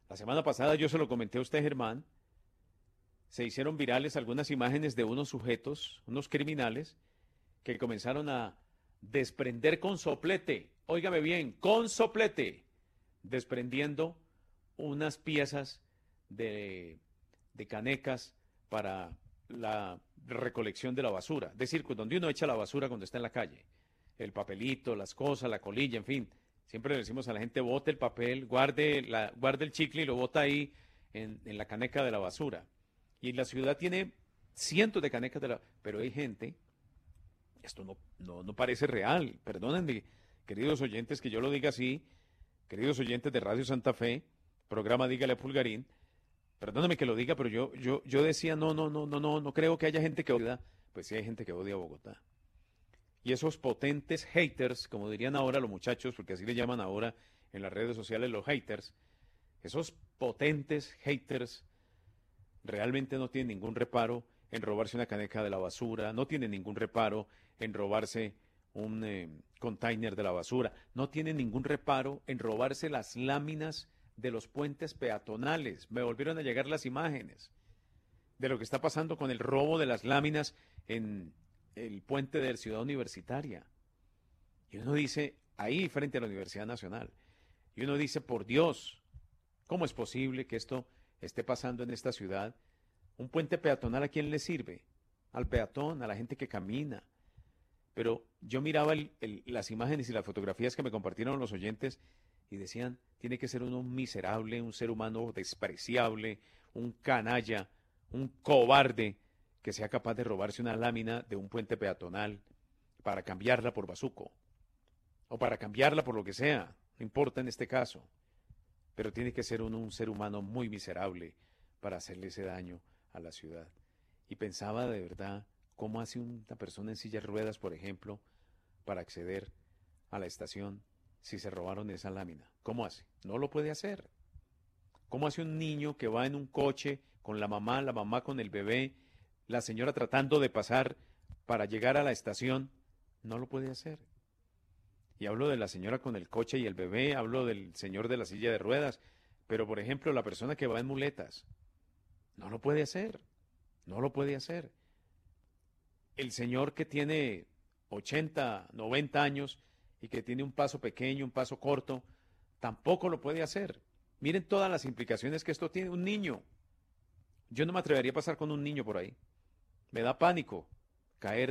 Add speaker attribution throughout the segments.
Speaker 1: La semana pasada yo se lo comenté a usted, Germán, se hicieron virales algunas imágenes de unos sujetos, unos criminales, que comenzaron a desprender con soplete, óigame bien, con soplete, desprendiendo unas piezas de, de canecas para la recolección de la basura. Es decir, donde uno echa la basura cuando está en la calle. El papelito, las cosas, la colilla, en fin. Siempre le decimos a la gente, bote el papel, guarde el chicle y lo bota ahí en la caneca de la basura. Y la ciudad tiene cientos de canecas de la... Pero hay gente, esto no parece real, perdónenme, queridos oyentes, que yo lo diga así, queridos oyentes de Radio Santa Fe, programa Dígale a Pulgarín, perdóname que lo diga, pero yo decía, no creo que haya gente que odia, pues sí hay gente que odia a Bogotá. Y esos potentes haters, como dirían ahora los muchachos, porque así le llaman ahora en las redes sociales los haters, esos potentes haters realmente no tienen ningún reparo en robarse una caneca de la basura, no tienen ningún reparo en robarse un container de la basura, no tienen ningún reparo en robarse las láminas de los puentes peatonales. Me volvieron a llegar las imágenes de lo que está pasando con el robo de las láminas en el puente de la Ciudad Universitaria. Y uno dice, ahí frente a la Universidad Nacional, y uno dice, por Dios, ¿cómo es posible que esto esté pasando en esta ciudad? Un puente peatonal, ¿a quién le sirve? Al peatón, a la gente que camina. Pero yo miraba las imágenes y las fotografías que me compartieron los oyentes y decían, tiene que ser uno un miserable, un ser humano despreciable, un canalla, un cobarde que sea capaz de robarse una lámina de un puente peatonal para cambiarla por bazuco o para cambiarla por lo que sea, no importa en este caso, pero tiene que ser uno un ser humano muy miserable para hacerle ese daño a la ciudad. Y pensaba de verdad cómo hace una persona en silla de ruedas, por ejemplo, para acceder a la estación si se robaron esa lámina. ¿Cómo hace? No lo puede hacer. ¿Cómo hace un niño que va en un coche con la mamá con el bebé, la señora tratando de pasar para llegar a la estación? No lo puede hacer. Y hablo de la señora con el coche y el bebé, hablo del señor de la silla de ruedas, pero por ejemplo la persona que va en muletas, no lo puede hacer, no lo puede hacer. El señor que tiene 80, 90 años y que tiene un paso pequeño, un paso corto, tampoco lo puede hacer. Miren todas las implicaciones que esto tiene. Un niño. Yo no me atrevería a pasar con un niño por ahí. Me da pánico caer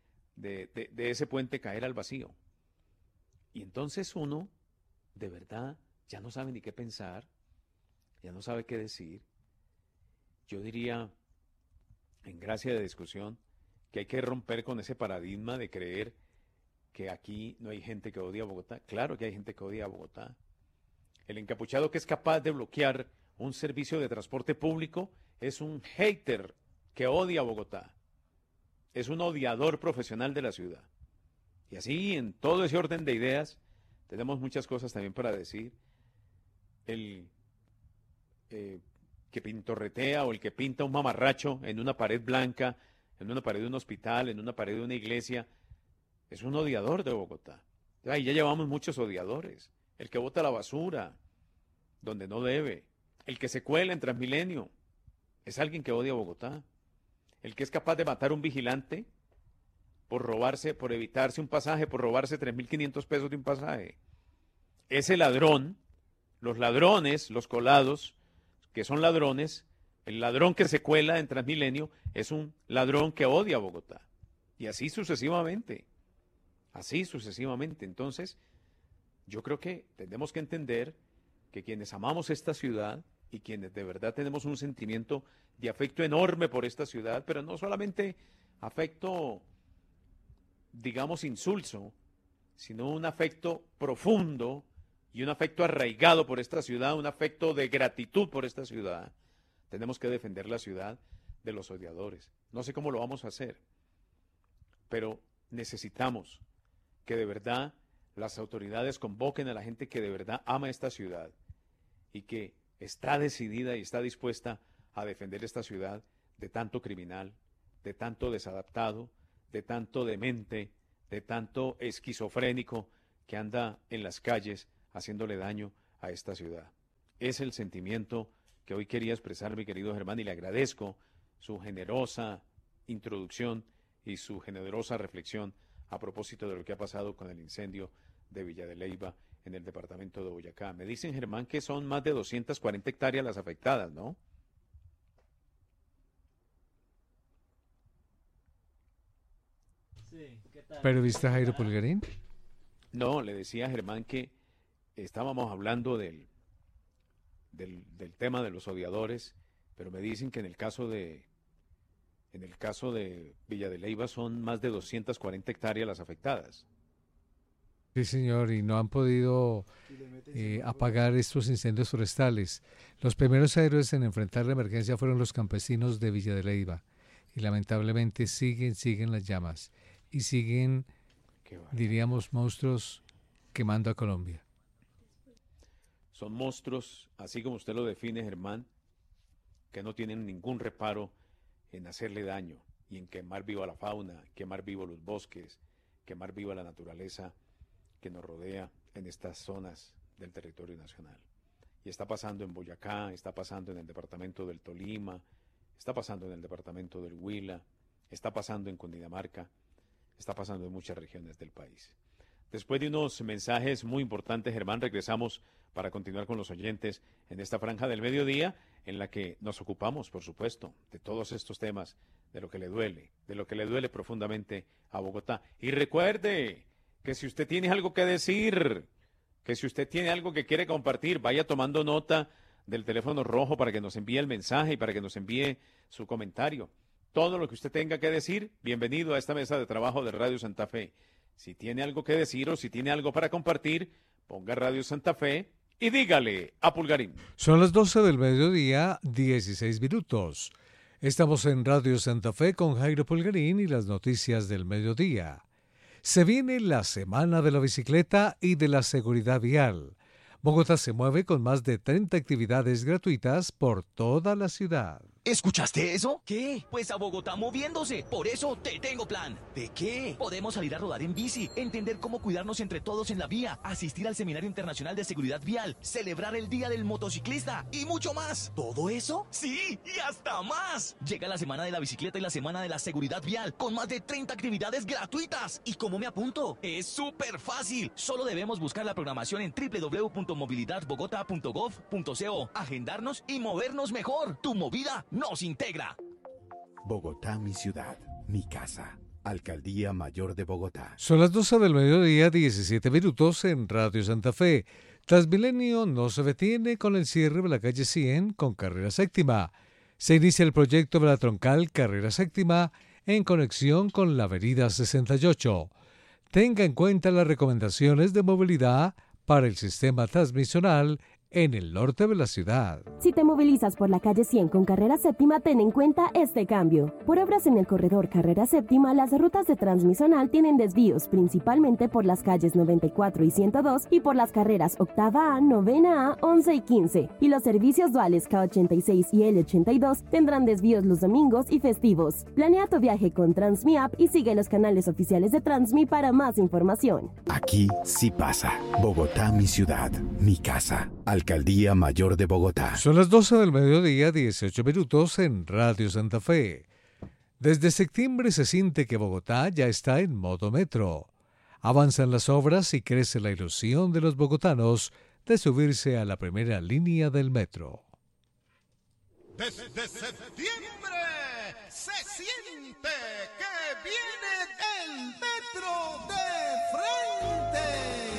Speaker 1: de ese puente, caer al vacío. Y entonces uno, de verdad, ya no sabe ni qué pensar, ya no sabe qué decir. Yo diría, en gracia de discusión, que hay que romper con ese paradigma de creer que aquí no hay gente que odia a Bogotá. Claro que hay gente que odia a Bogotá. El encapuchado que es capaz de bloquear un servicio de transporte público es un hater que odia a Bogotá. Es un odiador profesional de la ciudad. Y así, en todo ese orden de ideas, tenemos muchas cosas también para decir. El eh, que pintorretea o el que pinta un mamarracho en una pared blanca, en una pared de un hospital, en una pared de una iglesia, es un odiador de Bogotá. Ahí ya llevamos muchos odiadores. El que bota la basura donde no debe. El que se cuela en Transmilenio es alguien que odia a Bogotá. El que es capaz de matar a un vigilante por robarse, por evitarse un pasaje, por robarse 3.500 pesos de un pasaje. Ese ladrón, los ladrones, los colados, que son ladrones, el ladrón que se cuela en Transmilenio es un ladrón que odia a Bogotá. Y así sucesivamente. Así sucesivamente. Entonces, yo creo que tenemos que entender que quienes amamos esta ciudad y quienes de verdad tenemos un sentimiento de afecto enorme por esta ciudad, pero no solamente afecto, digamos, insulso, sino un afecto profundo y un afecto arraigado por esta ciudad, un afecto de gratitud por esta ciudad. Tenemos que defender la ciudad de los odiadores. No sé cómo lo vamos a hacer, pero necesitamos que de verdad las autoridades convoquen a la gente que de verdad ama esta ciudad y que está decidida y está dispuesta a defender esta ciudad de tanto criminal, de tanto desadaptado, de tanto demente, de tanto esquizofrénico que anda en las calles haciéndole daño a esta ciudad. Es el sentimiento que hoy quería expresar mi querido Germán y le agradezco su generosa introducción y su generosa reflexión a propósito de lo que ha pasado con el incendio de Villa de Leyva en el departamento de Boyacá. Me dicen, Germán, que son más de 240 hectáreas las afectadas, ¿no?
Speaker 2: Sí, ¿qué tal?
Speaker 3: ¿Periodista Jairo Pulgarín?
Speaker 1: No, le decía a Germán que estábamos hablando del tema de los odiadores, pero me dicen que en el caso de Villa de Leyva son más de 240 hectáreas las afectadas.
Speaker 3: Sí, señor, y no han podido apagar estos incendios forestales. Los primeros héroes en enfrentar la emergencia fueron los campesinos de Villa de Leyva, y lamentablemente siguen las llamas, y siguen, diríamos, monstruos quemando a Colombia.
Speaker 1: Son monstruos, así como usted lo define, Germán, que no tienen ningún reparo en hacerle daño y en quemar viva la fauna, quemar vivo los bosques, quemar viva la naturaleza que nos rodea en estas zonas del territorio nacional. Y está pasando en Boyacá, está pasando en el departamento del Tolima, está pasando en el departamento del Huila, está pasando en Cundinamarca, está pasando en muchas regiones del país. Después de unos mensajes muy importantes, Germán, regresamos para continuar con los oyentes en esta franja del mediodía, en la que nos ocupamos, por supuesto, de todos estos temas, de lo que le duele profundamente a Bogotá. Y recuerde que si usted tiene algo que decir, que si usted tiene algo que quiere compartir, vaya tomando nota del teléfono rojo para que nos envíe el mensaje y para que nos envíe su comentario. Todo lo que usted tenga que decir, bienvenido a esta mesa de trabajo de Radio Santa Fe. Si tiene algo que decir o si tiene algo para compartir, ponga Radio Santa Fe y dígale a Pulgarín.
Speaker 3: Son las 12 del mediodía, 16 minutos. Estamos en Radio Santa Fe con Jairo Pulgarín y las noticias del mediodía. Se viene la Semana de la Bicicleta y de la Seguridad Vial. Bogotá se mueve con más de 30 actividades gratuitas por toda la ciudad.
Speaker 4: ¿Escuchaste eso? ¿Qué? Pues a Bogotá moviéndose. Por eso te tengo plan. ¿De qué? Podemos salir a rodar en bici, entender cómo cuidarnos entre todos en la vía, asistir al Seminario Internacional de Seguridad Vial, celebrar el Día del Motociclista y mucho más. ¿Todo eso? Sí, y hasta más. Llega la Semana de la Bicicleta y la Semana de la Seguridad Vial, con más de 30 actividades gratuitas. ¿Y cómo me apunto? Es súper fácil. Solo debemos buscar la programación en www.movilidadbogota.gov.co, agendarnos y movernos mejor. Tu movida nos integra.
Speaker 5: Bogotá, mi ciudad, mi casa. Alcaldía Mayor de Bogotá.
Speaker 3: Son las 12 del mediodía, 17 minutos en Radio Santa Fe. Transmilenio no se detiene con el cierre de la calle 100 con carrera séptima. Se inicia el proyecto de la troncal carrera séptima en conexión con la avenida 68. Tenga en cuenta las recomendaciones de movilidad para el sistema transmisional en el norte de la ciudad.
Speaker 6: Si te movilizas por la calle 100 con carrera séptima, ten en cuenta este cambio. Por obras en el corredor carrera séptima, las rutas de transmisional tienen desvíos, principalmente por las calles 94 y 102 y por las carreras octava A, novena A, 11 y 15. Y los servicios duales K86 y L82 tendrán desvíos los domingos y festivos. Planea tu viaje con Transmi App y sigue los canales oficiales de Transmi para más información.
Speaker 5: Aquí sí pasa. Bogotá, mi ciudad, mi casa. Alcaldía Mayor de Bogotá.
Speaker 3: Son las 12 del mediodía, 18 minutos en Radio Santa Fe. Desde septiembre se siente que Bogotá ya está en modo metro. Avanzan las obras y crece la ilusión de los bogotanos de subirse a la primera línea del metro.
Speaker 7: Desde septiembre se siente que viene el metro de frente.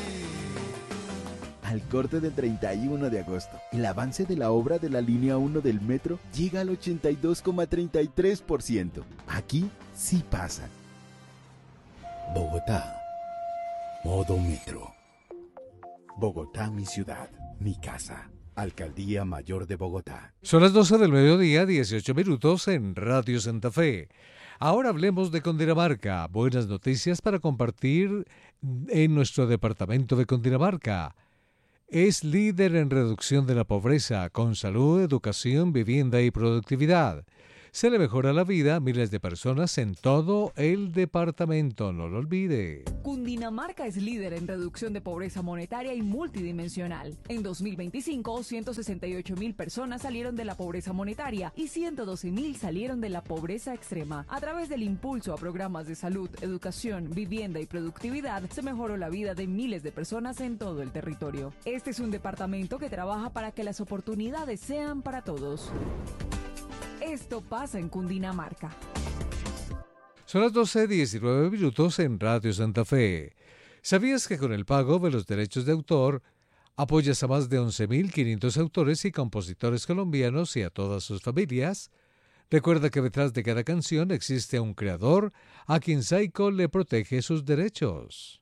Speaker 8: Al corte del 31 de agosto, el avance de la obra de la línea 1 del metro llega al 82,33%. Aquí sí pasa.
Speaker 5: Bogotá. Modo metro. Bogotá, mi ciudad, mi casa. Alcaldía Mayor de Bogotá.
Speaker 3: Son las 12 del mediodía, 18 minutos en Radio Santa Fe. Ahora hablemos de Cundinamarca. Buenas noticias para compartir en nuestro departamento de Cundinamarca. Es líder en reducción de la pobreza con salud, educación, vivienda y productividad. se le mejora la vida a miles de personas en todo el departamento. No lo olvide.
Speaker 2: Cundinamarca es líder en reducción de pobreza monetaria y multidimensional. En 2025, 168.000 personas salieron de la pobreza monetaria y 112.000 salieron de la pobreza extrema. A través del impulso a programas de salud, educación, vivienda y productividad, se mejoró la vida de miles de personas en todo el territorio. Este es un departamento que trabaja para que las oportunidades sean para todos. Esto pasa en Cundinamarca.
Speaker 3: Son las 12:19 minutos en Radio Santa Fe. ¿Sabías que con el pago de los derechos de autor apoyas a más de 11.500 autores y compositores colombianos y a todas sus familias? Recuerda que detrás de cada canción existe un creador a quien Saico le protege sus derechos.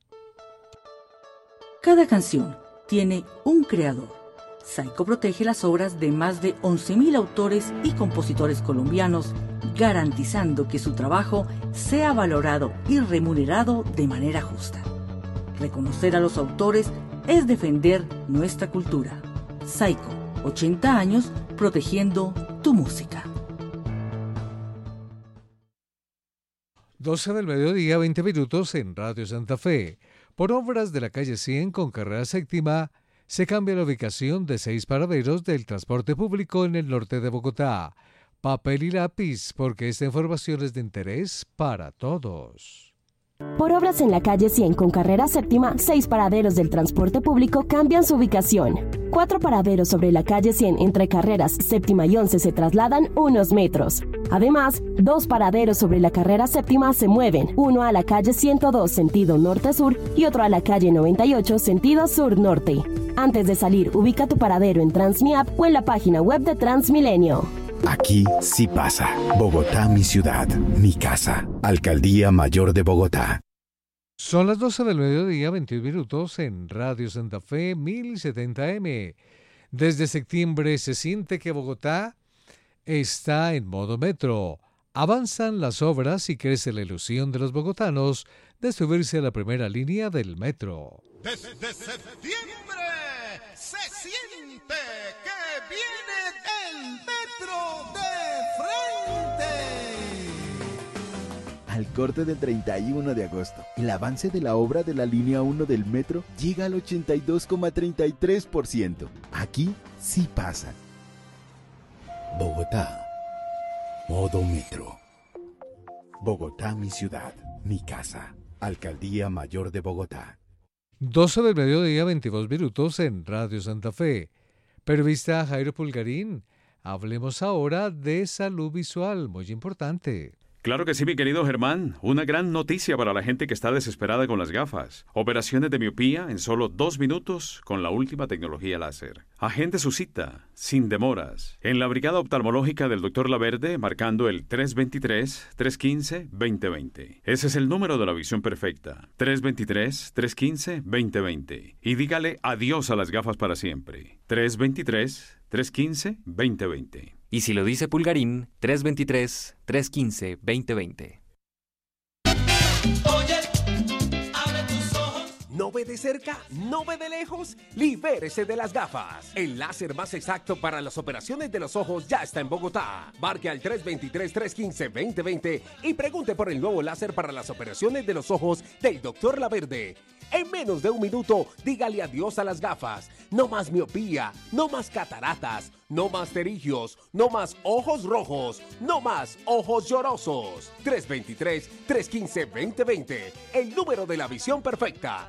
Speaker 9: Cada canción tiene un creador. Saico protege las obras de más de 11.000 autores y compositores colombianos, garantizando que su trabajo sea valorado y remunerado de manera justa. Reconocer a los autores es defender nuestra cultura. Saico, 80 años protegiendo tu música.
Speaker 3: 12 del mediodía, 20 minutos en Radio Santa Fe. Por obras de la calle 100 con carrera séptima, se cambia la ubicación de 6 paraderos del transporte público en el norte de Bogotá. Papel y lápiz, porque esta información es de interés para todos.
Speaker 6: Por obras en la calle 100 con carrera séptima, 6 paraderos del transporte público cambian su ubicación. 4 paraderos sobre la calle 100 entre carreras séptima y 11 se trasladan unos metros. Además, 2 paraderos sobre la carrera séptima se mueven, uno a la calle 102 sentido norte-sur y otro a la calle 98 sentido sur-norte. Antes de salir, ubica tu paradero en Transmiap o en la página web de Transmilenio.
Speaker 5: Aquí sí pasa. Bogotá, mi ciudad, mi casa. Alcaldía Mayor de Bogotá.
Speaker 3: Son las 12 del mediodía, 21 minutos en Radio Santa Fe 1070M. Desde septiembre se siente que Bogotá está en modo metro. Avanzan las obras y crece la ilusión de los bogotanos de subirse a la primera línea del metro.
Speaker 7: Desde septiembre se siente que viene el metro de frente.
Speaker 8: Al corte del 31 de agosto, el avance de la obra de la línea 1 del metro llega al 82,33%. Aquí sí pasa.
Speaker 5: Bogotá. Modo metro. Bogotá, mi ciudad, mi casa. Alcaldía Mayor de Bogotá.
Speaker 3: 12 del mediodía, 22 minutos en Radio Santa Fe. Periodista Jairo Pulgarín, hablemos ahora de salud visual, muy importante.
Speaker 10: Claro que sí, mi querido Germán. Una gran noticia para la gente que está desesperada con las gafas. Operaciones de miopía en solo 2 minutos con la última tecnología láser. Agende su cita, sin demoras, en la Brigada Oftalmológica del Dr. Laverde, marcando el 323-315-2020. Ese es el número de la visión perfecta. 323-315-2020. Y dígale adiós a las gafas para siempre. 323-315-2020.
Speaker 11: Y si lo dice Pulgarín, 323-315-2020.
Speaker 12: Oye, abre tus ojos. ¿No ve de cerca? ¿No ve de lejos? Libérese de las gafas. El láser más exacto para las operaciones de los ojos ya está en Bogotá. Marque al 323-315-2020 y pregunte por el nuevo láser para las operaciones de los ojos del Dr. Laverde. En menos de 1 minuto, dígale adiós a las gafas. No más miopía, no más cataratas, no más pterigios, no más ojos rojos, no más ojos llorosos. 323-315-2020, el número de la visión perfecta.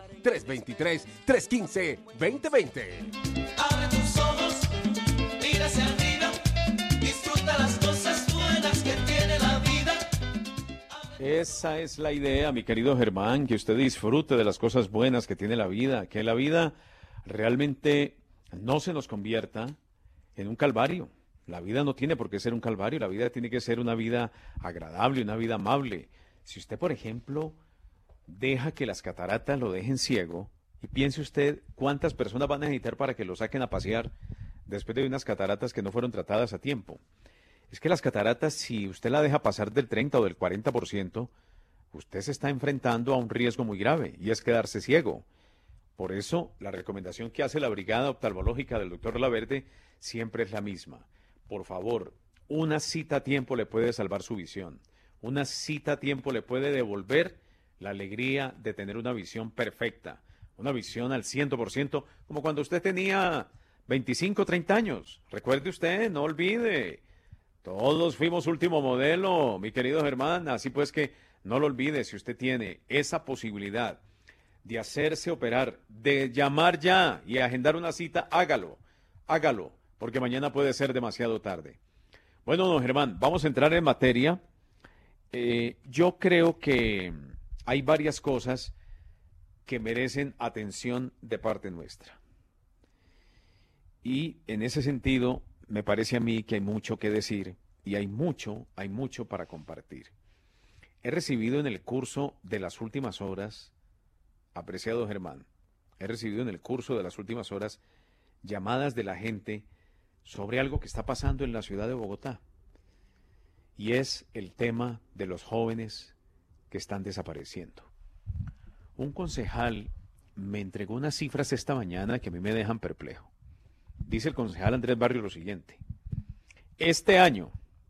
Speaker 12: 323-315-2020.
Speaker 13: Abre tus ojos, mira hacia arriba, disfruta las cosas buenas que tiene la vida.
Speaker 1: Esa es la idea, mi querido Germán, que usted disfrute de las cosas buenas que tiene la vida, que la vida realmente no se nos convierta en un calvario. La vida no tiene por qué ser un calvario, la vida tiene que ser una vida agradable, una vida amable. Si usted, por ejemplo, deja que las cataratas lo dejen ciego, y piense usted cuántas personas van a necesitar para que lo saquen a pasear después de unas cataratas que no fueron tratadas a tiempo. Es que las cataratas, si usted la deja pasar del 30 o del 40%, usted se está enfrentando a un riesgo muy grave, y es quedarse ciego. Por eso, la recomendación que hace la Brigada Oftalmológica del Dr. Laverde siempre es la misma. Por favor, una cita a tiempo le puede salvar su visión. Una cita a tiempo le puede devolver la alegría de tener una visión perfecta, una visión al 100%, como cuando usted tenía 25, 30 años. Recuerde usted, no olvide. Todos fuimos último modelo, mi querido Germán. Así pues que no lo olvide, si usted tiene esa posibilidad de hacerse operar, de llamar ya y agendar una cita, hágalo, porque mañana puede ser demasiado tarde. Bueno, don Germán, vamos a entrar en materia. Yo creo que hay varias cosas que merecen atención de parte nuestra. Y en ese sentido, me parece a mí que hay mucho que decir y hay mucho para compartir. He recibido en el curso de las últimas horas, apreciado Germán, llamadas de la gente sobre algo que está pasando en la ciudad de Bogotá. Y es el tema de los jóvenes que están desapareciendo. Un concejal me entregó unas cifras esta mañana que a mí me dejan perplejo. Dice el concejal Andrés Barrios lo siguiente: este año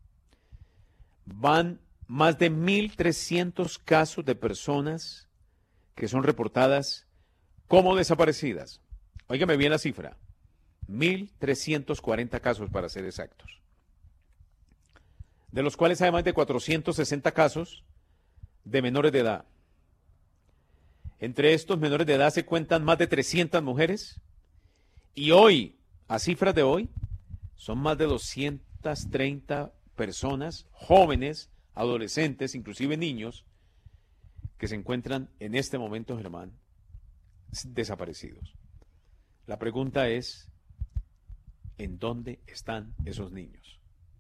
Speaker 1: van más de 1.300 casos de personas que son reportadas como desaparecidas. Óigame bien la cifra, 1.340 casos para ser exactos, de los cuales hay más de 460 casos de menores de edad. Entre estos menores de edad se cuentan más de 300 mujeres y hoy, a cifras de hoy, son más de 230 personas, jóvenes, adolescentes, inclusive niños, que se encuentran en este momento, Germán, desaparecidos. La pregunta es, ¿en dónde están esos niños?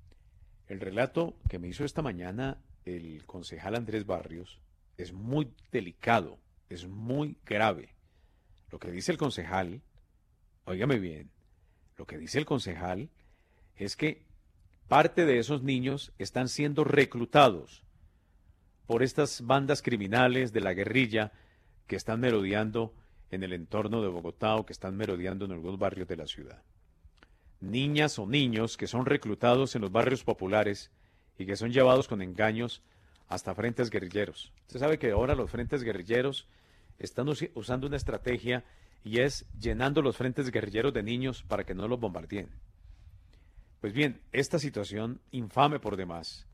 Speaker 1: El relato que me hizo esta mañana el concejal Andrés Barrios es muy delicado, es muy grave. Lo que dice el concejal, óigame bien, lo que dice el concejal es que parte de esos niños están siendo reclutados por estas bandas criminales de la guerrilla que están merodeando en el entorno de Bogotá o que están merodeando en algunos barrios de la ciudad. Niñas o niños que son reclutados en los barrios populares y que son llevados con engaños hasta frentes guerrilleros. Usted sabe que ahora los frentes guerrilleros están usando una estrategia y es llenando los frentes guerrilleros de niños para que no los bombardeen. Pues bien, esta situación infame por demás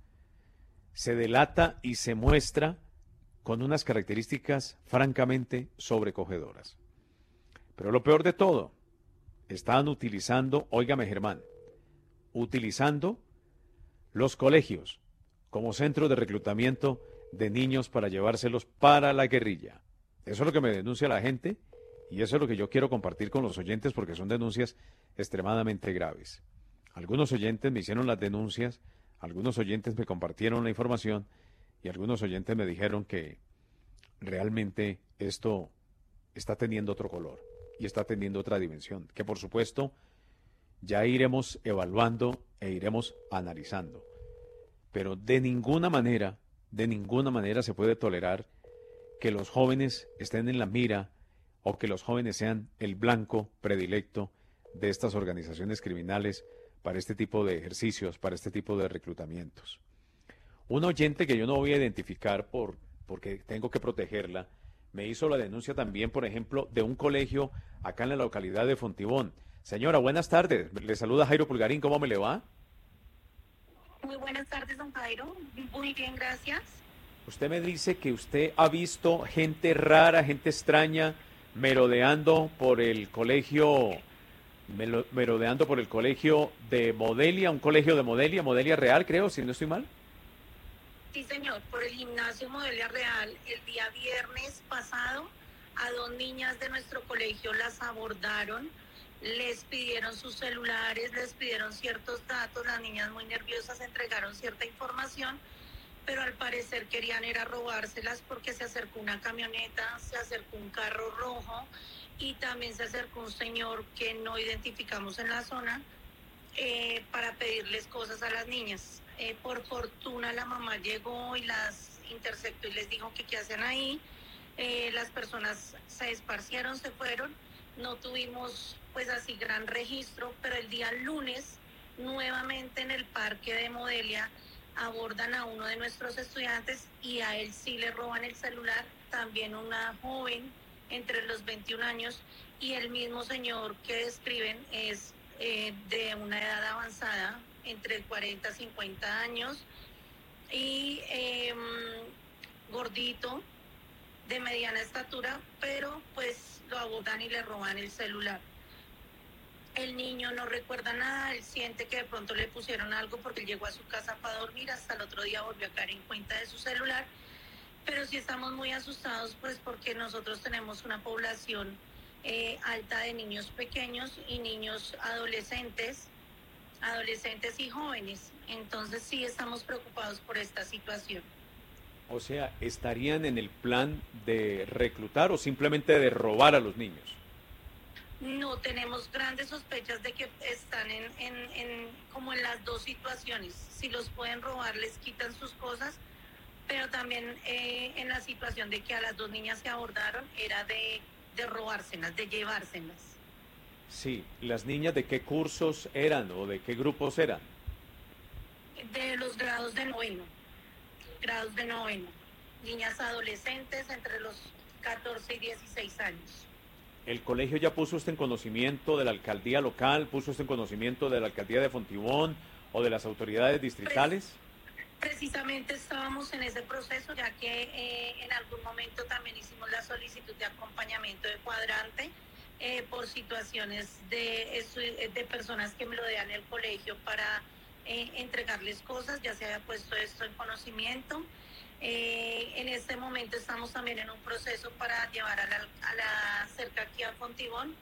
Speaker 1: se delata y se muestra con unas características francamente sobrecogedoras. Pero lo peor de todo, están utilizando, óigame Germán, utilizando los colegios como centro de reclutamiento de niños para llevárselos para la guerrilla. Eso es lo que me denuncia la gente y eso es lo que yo quiero compartir con los oyentes porque son denuncias extremadamente graves. Algunos oyentes me hicieron las denuncias, algunos oyentes me compartieron la información y algunos oyentes me dijeron que realmente esto está teniendo otro color y está teniendo otra dimensión, que por supuesto ya iremos evaluando e iremos analizando. Pero de ninguna manera se puede tolerar que los jóvenes estén en la mira o que los jóvenes sean el blanco predilecto de estas organizaciones criminales para este tipo de ejercicios, para este tipo de reclutamientos. Un oyente que yo no voy a identificar porque tengo que protegerla, me hizo la denuncia también, por ejemplo, de un colegio acá en la localidad de Fontibón. Señora, buenas tardes. Le saluda Jairo Pulgarín. ¿Cómo me le va?
Speaker 11: Muy buenas tardes, don Jairo. Muy bien, gracias.
Speaker 1: Usted me dice que usted ha visto gente rara, gente extraña, merodeando por el colegio de Modelia, un colegio de Modelia Real, creo, si no estoy mal.
Speaker 11: Sí, señor, por el gimnasio Modelia Real. El día viernes pasado a 2 niñas de nuestro colegio las abordaron, les pidieron sus celulares, les pidieron ciertos datos, las niñas muy nerviosas entregaron cierta información, pero al parecer querían era robárselas porque se acercó una camioneta, se acercó un carro rojo y también se acercó un señor que no identificamos en la zona para pedirles cosas a las niñas. Por fortuna la mamá llegó y las interceptó y les dijo que qué hacen ahí. Las personas se esparcieron, se fueron. No tuvimos pues así gran registro, pero el día lunes nuevamente en el parque de Modelia abordan a uno de nuestros estudiantes y a él sí le roban el celular, también una joven entre los 21 años, y el mismo señor que describen es de una edad avanzada, entre 40 y 50 años, y gordito, de mediana estatura, pero pues lo abordan y le roban el celular. El niño no recuerda nada, él siente que de pronto le pusieron algo porque él llegó a su casa para dormir, hasta el otro día volvió a caer en cuenta de su celular, pero sí estamos muy asustados pues porque nosotros tenemos una población alta de niños pequeños y niños adolescentes y jóvenes, entonces sí estamos preocupados por esta situación.
Speaker 1: O sea, ¿estarían en el plan de reclutar o simplemente de robar a los niños?
Speaker 11: No, tenemos grandes sospechas de que están como en las dos situaciones. Si los pueden robar, les quitan sus cosas, pero también en la situación de que a las dos niñas que abordaron era de robárselas, de llevárselas.
Speaker 1: Sí, ¿las niñas de qué cursos eran o de qué grupos eran?
Speaker 11: De los grados de noveno. Niñas adolescentes entre los 14 y 16 años.
Speaker 1: ¿El colegio ya puso usted en conocimiento de la alcaldía local, puso usted en conocimiento de la alcaldía de Fontibón o de las autoridades distritales?
Speaker 11: Precisamente estábamos en ese proceso, ya que en algún momento también hicimos la solicitud de acompañamiento de cuadrante por situaciones de personas que merodean el colegio para entregarles cosas. Ya se había puesto esto en conocimiento. En este momento estamos también en un proceso para llevar cerca aquí a Fontibón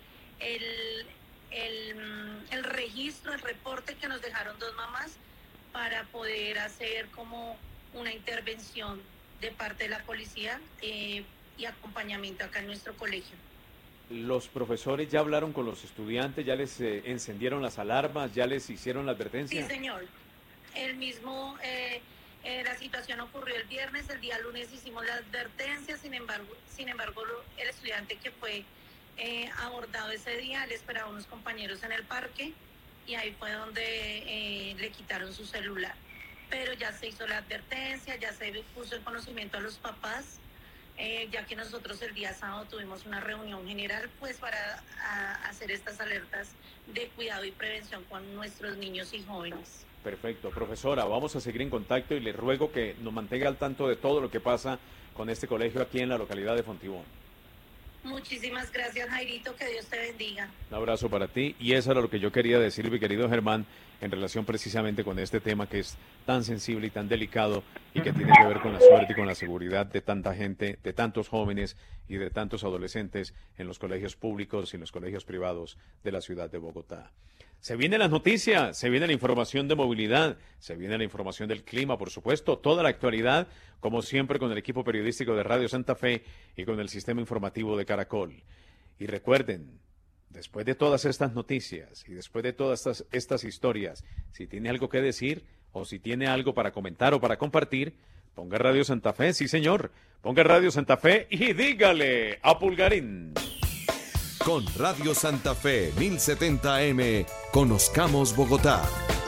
Speaker 11: el registro, el reporte que nos dejaron dos mamás para poder hacer como una intervención de parte de la policía y acompañamiento acá en nuestro colegio.
Speaker 1: ¿Los profesores ya hablaron con los estudiantes, ya les encendieron las alarmas, ya les hicieron la advertencia?
Speaker 11: Sí, señor. El mismo... la situación ocurrió el viernes, el día lunes hicimos la advertencia, sin embargo el estudiante que fue abordado ese día, le esperaba a unos compañeros en el parque y ahí fue donde le quitaron su celular. Pero ya se hizo la advertencia, ya se puso en conocimiento a los papás, ya que nosotros el día sábado tuvimos una reunión general pues para hacer estas alertas de cuidado y prevención con nuestros niños y jóvenes.
Speaker 1: Perfecto. Profesora, vamos a seguir en contacto y le ruego que nos mantenga al tanto de todo lo que pasa con este colegio aquí en la localidad de Fontibón.
Speaker 11: Muchísimas gracias, Jairito, que Dios te bendiga.
Speaker 1: Un abrazo para ti, y eso era lo que yo quería decir, mi querido Germán, en relación precisamente con este tema que es tan sensible y tan delicado y que tiene que ver con la suerte y con la seguridad de tanta gente, de tantos jóvenes y de tantos adolescentes en los colegios públicos y en los colegios privados de la ciudad de Bogotá. Se vienen las noticias, se viene la información de movilidad, se viene la información del clima, por supuesto, toda la actualidad, como siempre, con el equipo periodístico de Radio Santa Fe y con el sistema informativo de Caracol. Y recuerden, después de todas estas noticias y después de todas estas historias, si tiene algo que decir o si tiene algo para comentar o para compartir, ponga Radio Santa Fe, sí señor, ponga Radio Santa Fe y dígale a Pulgarín.
Speaker 14: Con Radio Santa Fe 1070 AM, conozcamos Bogotá.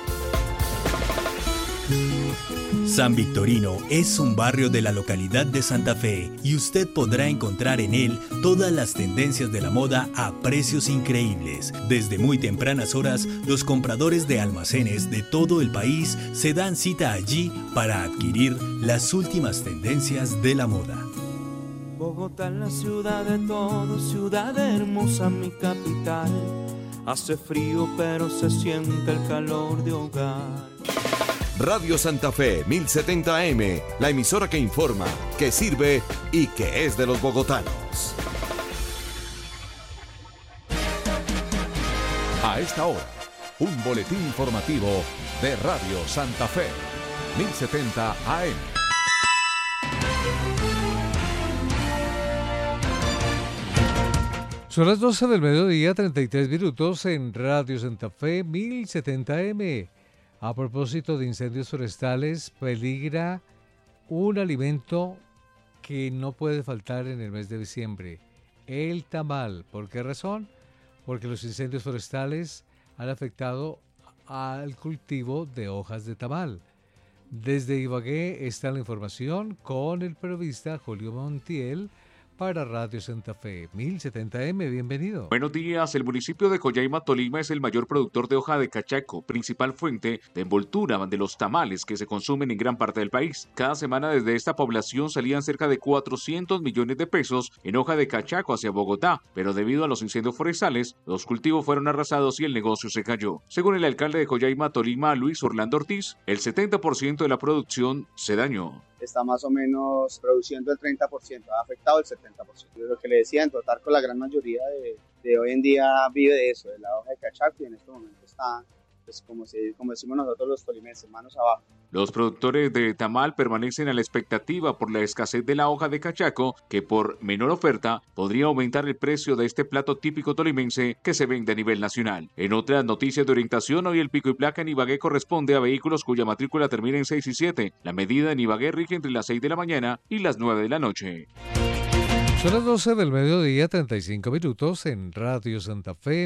Speaker 15: San Victorino es un barrio de la localidad de Santa Fe y usted podrá encontrar en él todas las tendencias de la moda a precios increíbles. Desde muy tempranas horas, los compradores de almacenes de todo el país se dan cita allí para adquirir las últimas tendencias de la moda.
Speaker 16: Bogotá es la ciudad de todos, ciudad hermosa, mi capital. Hace frío pero se siente el calor de hogar.
Speaker 14: Radio Santa Fe 1070 AM, la emisora que informa, que sirve y que es de los bogotanos. A esta hora, un boletín informativo de Radio Santa Fe 1070 AM.
Speaker 3: Son las 12 del mediodía, 33 minutos en Radio Santa Fe 1070M. A propósito de incendios forestales, peligra un alimento que no puede faltar en el mes de diciembre, el tamal. ¿Por qué razón? Porque los incendios forestales han afectado al cultivo de hojas de tamal. Desde Ibagué está la información con el periodista Julio Montiel para Radio Santa Fe 1070M. Bienvenido.
Speaker 17: Buenos días. El municipio de Coyaima, Tolima, es el mayor productor de hoja de cachaco, principal fuente de envoltura de los tamales que se consumen en gran parte del país. Cada semana desde esta población salían cerca de 400 millones de pesos en hoja de cachaco hacia Bogotá, pero debido a los incendios forestales, los cultivos fueron arrasados y el negocio se cayó. Según el alcalde de Coyaima, Tolima, Luis Orlando Ortiz, el 70% de la producción se dañó.
Speaker 18: Está más o menos produciendo el 30%, ha afectado el 70%. Lo que le decía, en total, con la gran mayoría de hoy en día vive de eso, de la hoja de cachaco, y en este momento está, pues, como decimos nosotros los tolimenses, manos abajo.
Speaker 17: Los productores de tamal permanecen a la expectativa por la escasez de la hoja de cachaco, que por menor oferta podría aumentar el precio de este plato típico tolimense que se vende a nivel nacional. En otras noticias de orientación, hoy el pico y placa en Ibagué corresponde a vehículos cuya matrícula termina en 6 y 7. La medida en Ibagué rige entre las 6 de la mañana y las 9 de la noche.
Speaker 3: Son las 12 del mediodía, 35 minutos en Radio Santa Fe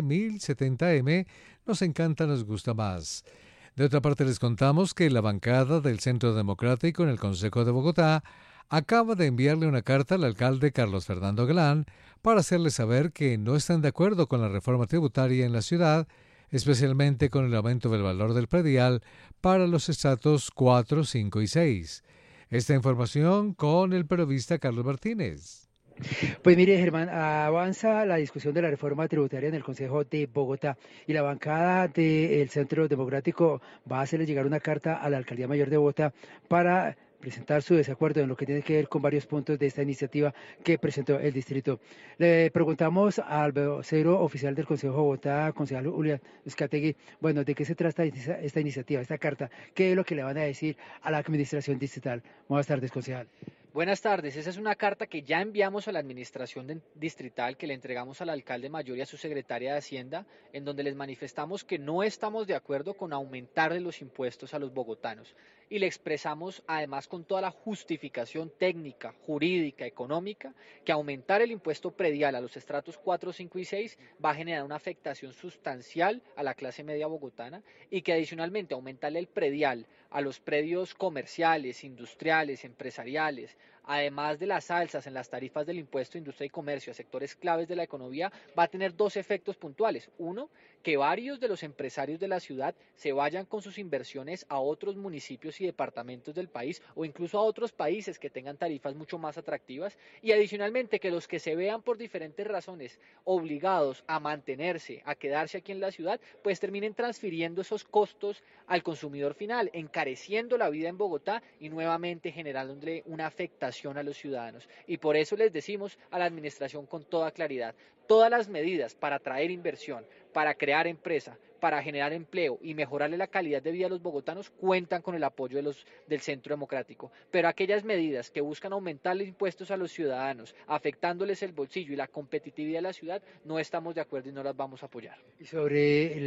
Speaker 3: 1070M. Nos encanta, nos gusta más. De otra parte, les contamos que la bancada del Centro Democrático en el Consejo de Bogotá acaba de enviarle una carta al alcalde Carlos Fernando Galán para hacerle saber que no están de acuerdo con la reforma tributaria en la ciudad, especialmente con el aumento del valor del predial para los estratos 4, 5 y 6. Esta información con el periodista Carlos Martínez.
Speaker 19: Pues mire, Germán, avanza la discusión de la reforma tributaria en el Consejo de Bogotá y la bancada del Centro Democrático va a hacerle llegar una carta a la Alcaldía Mayor de Bogotá para presentar su desacuerdo en lo que tiene que ver con varios puntos de esta iniciativa que presentó el distrito. Le preguntamos al vocero oficial del Consejo de Bogotá, concejal Julián Uzcategui, bueno, ¿de qué se trata esta iniciativa, esta carta? ¿Qué es lo que le van a decir a la administración distrital? Buenas tardes, concejal.
Speaker 20: Buenas tardes, esa es una carta que ya enviamos a la administración distrital, que le entregamos al alcalde mayor y a su secretaria de Hacienda, en donde les manifestamos que no estamos de acuerdo con aumentarle los impuestos a los bogotanos. Y le expresamos además con toda la justificación técnica, jurídica, económica, que aumentar el impuesto predial a los estratos 4, 5 y 6 va a generar una afectación sustancial a la clase media bogotana y que adicionalmente aumentarle el predial a los predios comerciales, industriales, empresariales, además de las alzas en las tarifas del impuesto de industria y comercio a sectores claves de la economía, va a tener dos efectos puntuales. Uno, que varios de los empresarios de la ciudad se vayan con sus inversiones a otros municipios y departamentos del país o incluso a otros países que tengan tarifas mucho más atractivas, y adicionalmente que los que se vean por diferentes razones obligados a mantenerse, a quedarse aquí en la ciudad, pues terminen transfiriendo esos costos al consumidor final, encareciendo la vida en Bogotá y nuevamente generándole una afectación a los ciudadanos. Y por eso les decimos a la administración con toda claridad, todas las medidas para atraer inversión, para crear empresa, para generar empleo y mejorarle la calidad de vida a los bogotanos cuentan con el apoyo del Centro Democrático. Pero aquellas medidas que buscan aumentarle impuestos a los ciudadanos, afectándoles el bolsillo y la competitividad de la ciudad, no estamos de acuerdo y no las vamos a apoyar.
Speaker 19: Y sobre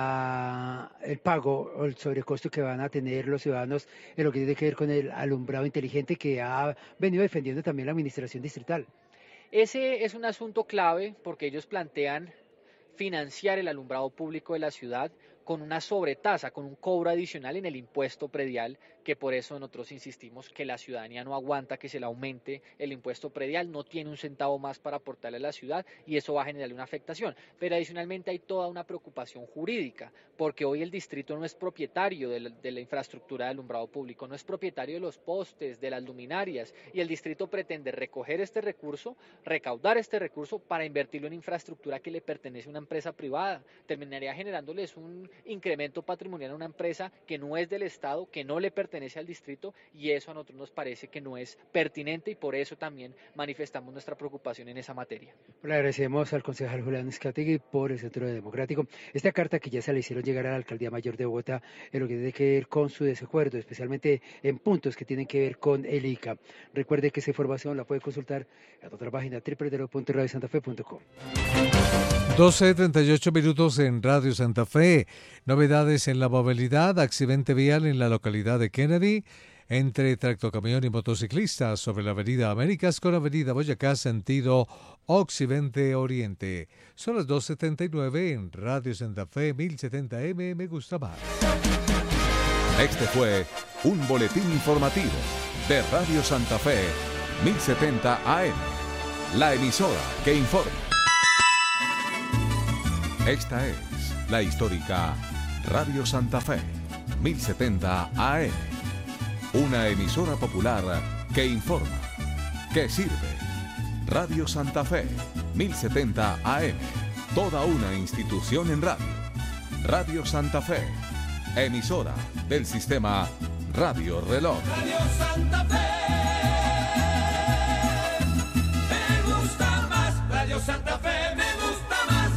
Speaker 19: el pago o el sobrecosto que van a tener los ciudadanos en lo que tiene que ver con el alumbrado inteligente que ha venido defendiendo también la administración distrital.
Speaker 20: Ese es un asunto clave porque ellos plantean financiar el alumbrado público de la ciudad con una sobretasa, con un cobro adicional en el impuesto predial, que por eso nosotros insistimos que la ciudadanía no aguanta que se le aumente el impuesto predial, no tiene un centavo más para aportarle a la ciudad y eso va a generarle una afectación. Pero adicionalmente hay toda una preocupación jurídica, porque hoy el distrito no es propietario de la infraestructura de alumbrado público, no es propietario de los postes, de las luminarias, y el distrito pretende recoger este recurso, recaudar este recurso para invertirlo en infraestructura que le pertenece a una empresa privada. Terminaría generándoles un incremento patrimonial a una empresa que no es del Estado, que no le pertenece al distrito, y eso a nosotros nos parece que no es pertinente y por eso también manifestamos nuestra preocupación en esa materia.
Speaker 19: Le agradecemos al concejal Julián Uzcategui por el Centro Democrático esta carta que ya se le hicieron llegar a la Alcaldía Mayor de Bogotá en lo que tiene que ver con su desacuerdo, especialmente en puntos que tienen que ver con el ICA. Recuerde que esa información la puede consultar en otra página www.radiosantafe.com.
Speaker 3: 12:38 minutos en Radio Santa Fe. Novedades en la movilidad, accidente vial en la localidad de Kennedy. entre tractocamión y motociclistas sobre la avenida Américas con avenida Boyacá, sentido occidente-oriente. Son las 2:79 en Radio Santa Fe 1070M. Me gusta más.
Speaker 14: Este fue un boletín informativo de Radio Santa Fe 1070 AM. La emisora que informa. Esta es la histórica Radio Santa Fe 1070 AM. Una emisora popular que informa, que sirve. Radio Santa Fe 1070 AM. Toda una institución en radio. Radio Santa Fe, emisora del sistema Radio Reloj.
Speaker 13: Radio Santa Fe, me gusta más. Radio Santa Fe, me gusta más.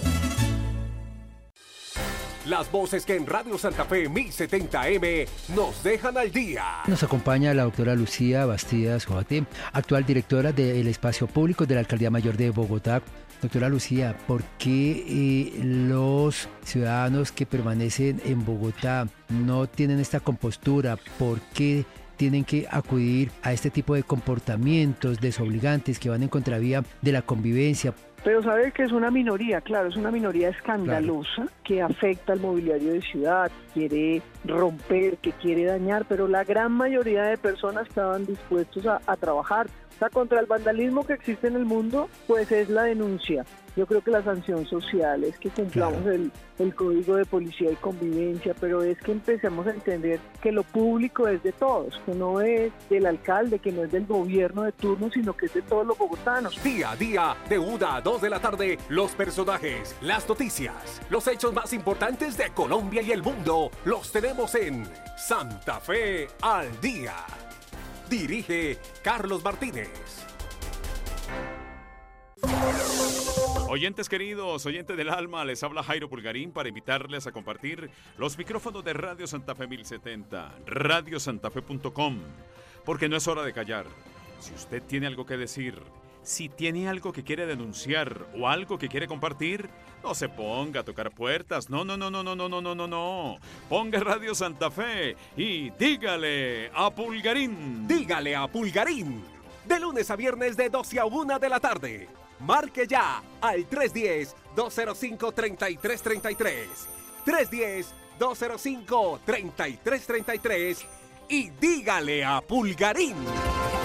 Speaker 12: Las voces que en Radio Santa Fe 1070M nos dejan al día.
Speaker 19: Nos acompaña la doctora Lucía Bastidas Joate, actual directora del Espacio Público de la Alcaldía Mayor de Bogotá. Doctora Lucía, ¿por qué los ciudadanos que permanecen en Bogotá no tienen esta compostura? ¿Por qué tienen que acudir a este tipo de comportamientos desobligantes que van en contravía de la convivencia?
Speaker 21: Pero sabe que es una minoría, claro, es una minoría escandalosa que afecta al mobiliario de ciudad, quiere romper, que quiere dañar, pero la gran mayoría de personas estaban dispuestos a trabajar. O sea, contra el vandalismo que existe en el mundo, pues es la denuncia. Yo creo que la sanción social es que cumplamos el código de policía y convivencia, pero es que empecemos a entender que lo público es de todos, que no es del alcalde, que no es del gobierno de turno, sino que es de todos los bogotanos.
Speaker 12: Día a día, de 1 a 2 de la tarde, los personajes, las noticias, los hechos más importantes de Colombia y el mundo, los tenemos en Santa Fe al Día. Dirige Carlos Martínez.
Speaker 10: Oyentes queridos, oyentes del alma, les habla Jairo Pulgarín para invitarles a compartir los micrófonos de Radio Santa Fe 1070, radiosantafe.com, porque no es hora de callar. Si usted tiene algo que decir, si tiene algo que quiere denunciar o algo que quiere compartir, no se ponga a tocar puertas, no. Ponga Radio Santa Fe y dígale a Pulgarín.
Speaker 12: Dígale a Pulgarín, de lunes a viernes de 12 a 1 de la tarde. Marque ya al 310-205-3333. 310-205-3333 y dígale a Pulgarín.